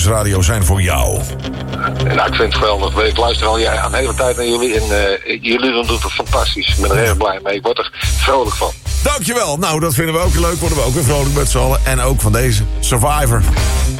Radio zijn voor jou? Nou, ik vind het geweldig. Ik luister al een hele tijd naar jullie en jullie doen het fantastisch. Ik ben er erg blij mee. Ik word er vrolijk van. Dankjewel. Nou, dat vinden we ook leuk. Worden we ook weer vrolijk met z'n allen. En ook van deze Survivor.